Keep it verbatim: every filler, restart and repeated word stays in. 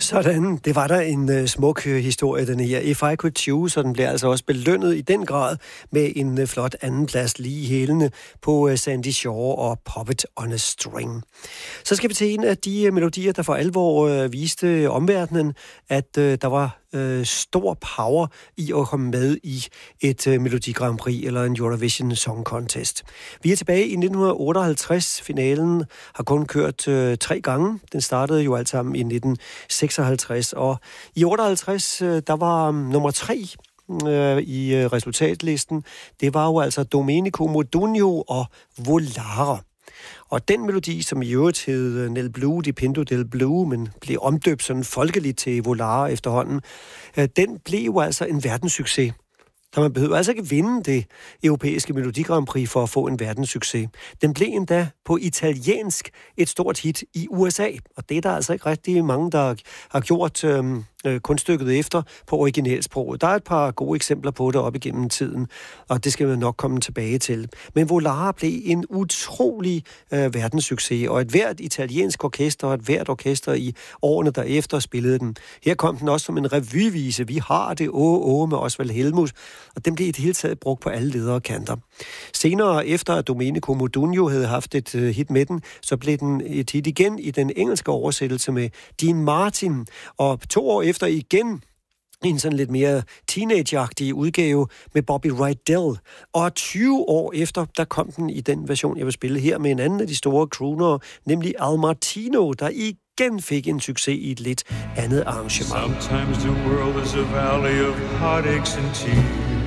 Sådan, det var der en uh, smuk uh, historie, den her If I Could Choose, og den bliver altså også belønnet i den grad med en uh, flot andenplads lige hælende på uh, Sandy Shaw og Puppet on a String. Så skal vi til en af de uh, melodier, der for alvor uh, viste omverdenen, at uh, der var uh, stor power i at komme med i et uh, Melodi Grand Prix eller en Eurovision Song Contest. Vi er tilbage i nitten otteoghalvtreds. Finalen har kun kørt uh, tre gange. Den startede jo alt sammen i nitten seksoghalvtreds, og i otteoghalvtreds, der var um, nummer tre øh, i øh, resultatlisten. Det var jo altså Domenico Modugno og Volare. Og den melodi, som i øvrigt hed Nel Blu, Dipinto del Blu, men blev omdøbt sådan folkeligt til Volare efterhånden, øh, den blev jo altså en verdenssucces. Så man behøver altså ikke vinde det europæiske Melodi Grand Prix for at få en verdenssucces. Den blev endda på italiensk et stort hit i U S A, og det er der altså ikke rigtig mange, der har gjort øh, kunststykket efter på originalsproget. Der er et par gode eksempler på det op igennem tiden, og det skal vi nok komme tilbage til. Men Volare blev en utrolig øh, verdenssucces, og et hvert italiensk orkester og et hvert orkester i årene derefter spillede den. Her kom den også som en revyvise. Vi har det, åh, åh, med Osvald Helmuth, og den blev i det hele taget brugt på alle ledere kanter. Senere, efter at Domenico Modugno havde haft et uh, hit med den, så blev den et hit igen i den engelske oversættelse med Dean Martin, og to år efter igen en sådan lidt mere teenageagtig udgave med Bobby Rydell. Og tyve år efter, der kom den i den version, jeg vil spille her, med en anden af de store croonere, nemlig Al Martino, der igen fik en succes i et lidt andet arrangement. Sometimes the world is a valley of heartaches and tears.